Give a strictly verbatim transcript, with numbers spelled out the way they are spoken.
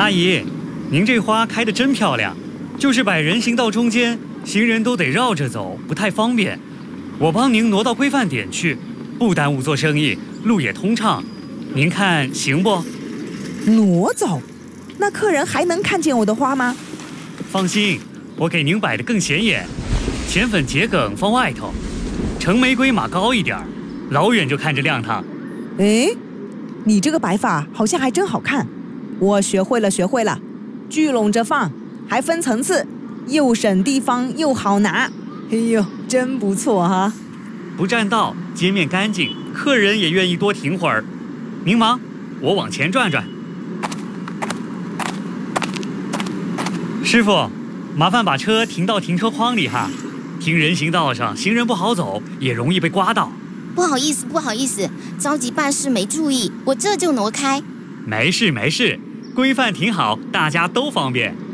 阿姨，您这花开得真漂亮，就是摆人行道中间，行人都得绕着走，不太方便。我帮您挪到规范点去，不耽误做生意，路也通畅。您看行不？ 挪走？那客人还能看见我的花吗？ 放心，我给您摆得更显眼，浅粉桔梗放外头，橙玫瑰码高一点，老远就看着亮堂。 哎，你这个摆法好像还真好看，我学会了，学会了。聚拢着放，还分层次，又省地方又好拿。哎呦，真不错哈！ 不占道，街面干净，客人也愿意多停会儿。您忙，我往前转转。师傅，麻烦把车停到停车框里哈。停人行道上，行人不好走，也容易被刮到。 不好意思，不好意思，着急办事没注意，我这就挪开。 没事没事，规范停好，大家都方便。